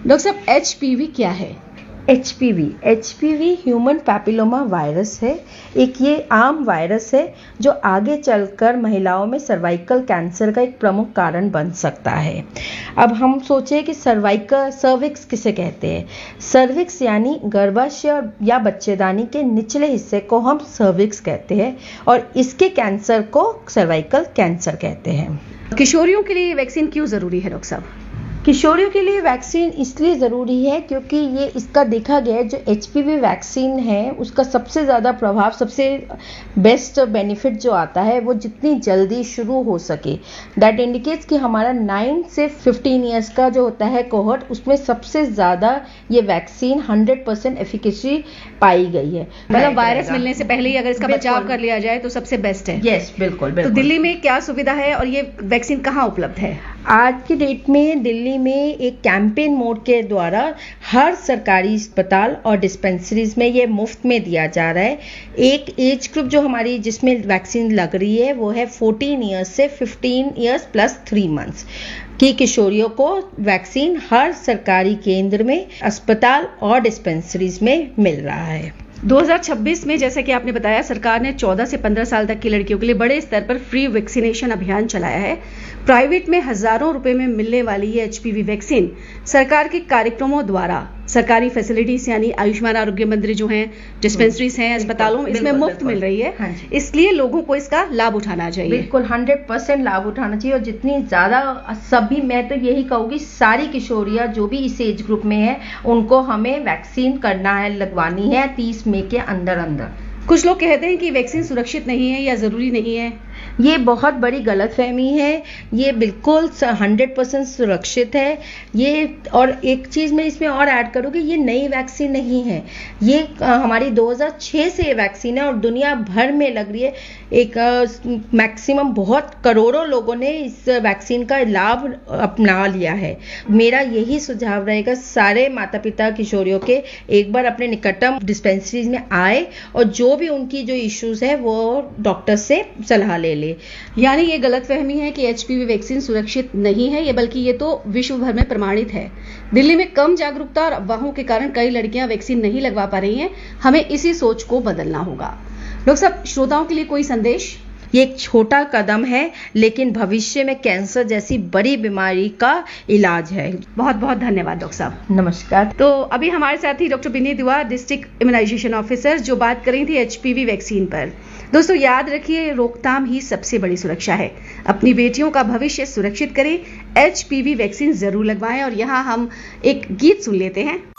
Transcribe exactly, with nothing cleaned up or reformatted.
Doctor साहब, H P V क्या है? H P V H P V human papilloma virus है। एक ये आम वायरस है जो आगे चलकर महिलाओं में सर्वाइकल कैंसर का एक प्रमुख कारण बन सकता है। अब हम सोचें कि सर्वाइकल सर्विक्स किसे कहते हैं। सर्विक्स यानी गर्भाशय या बच्चेदानी के निचले हिस्से को हम सर्विक्स कहते हैं और इसके कैंसर को सर्वाइकल कैंसर कहते हैं। किशोरियों के लिए वैक्सीन क्यों ज़रूरी है डॉक्टर साहब? किशोरियों के लिए वैक्सीन इसलिए ज़रूरी है क्योंकि ये इसका देखा गया है जो एच पी वी वैक्सीन है उसका सबसे ज़्यादा प्रभाव, सबसे बेस्ट बेनिफिट जो आता है वो जितनी जल्दी शुरू हो सके। दैट इंडिकेट्स कि हमारा नाइन से फिफ्टीन ईयर्स का जो होता है कोहर्ट, उसमें सबसे ज़्यादा ये वैक्सीन हंड्रेड परसेंट एफिकेसी पाई गई है। मतलब वायरस मिलने से पहले ही अगर इसका बचाव कर लिया जाए तो सबसे बेस्ट है। यस, बिल्कुल बिल्कुल। तो दिल्ली में क्या सुविधा है और ये वैक्सीन कहाँ उपलब्ध है? आज की डेट में दिल्ली में एक कैंपेन मोड के द्वारा हर सरकारी अस्पताल और डिस्पेंसरीज में ये मुफ्त में दिया जा रहा है। एक एज ग्रुप जो हमारी जिसमें वैक्सीन लग रही है वो है फोर्टीन ईयर्स से fifteen years plus three months की किशोरियों को वैक्सीन हर सरकारी केंद्र में, अस्पताल और डिस्पेंसरीज में मिल रहा है। दो हज़ार छब्बीस में जैसे कि आपने बताया, सरकार ने चौदह से पंद्रह साल तक की लड़कियों के लिए बड़े स्तर पर फ्री वैक्सीनेशन अभियान चलाया है। प्राइवेट में हजारों रुपए में मिलने वाली ये एच पी वी वैक्सीन सरकार के कार्यक्रमों द्वारा सरकारी फैसिलिटीज यानी आयुष्मान आरोग्य मंदिर जो हैं, डिस्पेंसरीज हैं, अस्पतालों में इसमें मुफ्त मिल रही है। हाँ, इसलिए लोगों को इसका लाभ उठाना चाहिए। बिल्कुल हंड्रेड परसेंट लाभ उठाना चाहिए और जितनी ज्यादा सभी, मैं तो यही कहूँगी सारी किशोरियां जो भी इस एज ग्रुप में है उनको हमें वैक्सीन करना है, लगवानी है तीस मई के अंदर अंदर। कुछ लोग कहते हैं कि वैक्सीन सुरक्षित नहीं है या जरूरी नहीं है। ये बहुत बड़ी गलतफहमी है। ये बिल्कुल हंड्रेड परसेंट सुरक्षित है ये। और एक चीज़ मैं इसमें और ऐड करूँगी, ये नई वैक्सीन नहीं है। ये हमारी दो हज़ार छह से ये वैक्सीन है और दुनिया भर में लग रही है। एक मैक्सिमम बहुत करोड़ों लोगों ने इस वैक्सीन का लाभ अपना लिया है। मेरा यही सुझाव रहेगा सारे माता पिता किशोरियों के एक बार अपने निकटतम डिस्पेंसरीज में आए और जो भी उनकी जो इश्यूज है वो डॉक्टर से सलाह ले ले। यानी ये गलतफहमी है कि एच पी वी वैक्सीन सुरक्षित नहीं है, ये बल्कि ये तो विश्व भर में प्रमाणित है। दिल्ली में कम जागरूकता और अफवाहों के कारण कई लड़कियां वैक्सीन नहीं लगवा पा रही हैं। हमें इसी सोच को बदलना होगा। डॉक्टर साहब, श्रोताओं के लिए कोई संदेश? ये एक छोटा कदम है लेकिन भविष्य में कैंसर जैसी बड़ी बीमारी का इलाज है। बहुत बहुत धन्यवाद डॉक्टर साहब। नमस्कार। तो अभी हमारे साथ ही डॉक्टर बिनी दुआ, डिस्ट्रिक्ट इम्यूनाइजेशन ऑफिसर, जो बात कर रही थी एच पी वी वैक्सीन पर। दोस्तों याद रखिए, रोकथाम ही सबसे बड़ी सुरक्षा है। अपनी बेटियों का भविष्य सुरक्षित करें, एच पी वी वैक्सीन जरूर लगवाएं। और यहाँ हम एक गीत सुन लेते हैं।